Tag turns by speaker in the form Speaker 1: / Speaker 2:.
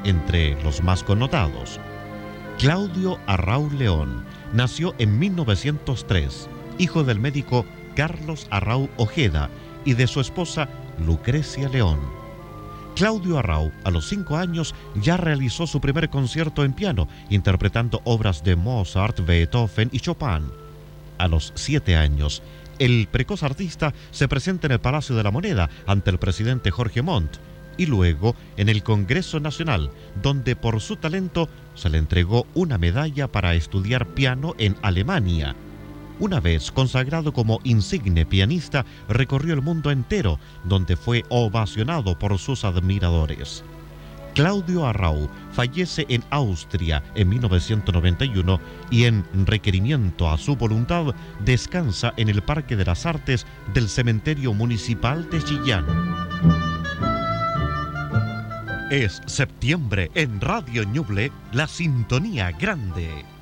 Speaker 1: Entre los más connotados, Claudio Arrau León nació en 1903, hijo del médico Carlos Arrau Ojeda y de su esposa Lucrecia León. Claudio Arrau, a los 5 años, ya realizó su primer concierto en piano, interpretando obras de Mozart, Beethoven y Chopin. A los 7 años, el precoz artista se presenta en el Palacio de la Moneda ante el presidente Jorge Montt y luego en el Congreso Nacional, donde por su talento se le entregó una medalla para estudiar piano en Alemania. Una vez consagrado como insigne pianista, recorrió el mundo entero, donde fue ovacionado por sus admiradores. Claudio Arrau fallece en Austria en 1991 y en requerimiento a su voluntad descansa en el Parque de las Artes del Cementerio Municipal de Chillán. Es septiembre en Radio Ñuble, la sintonía grande.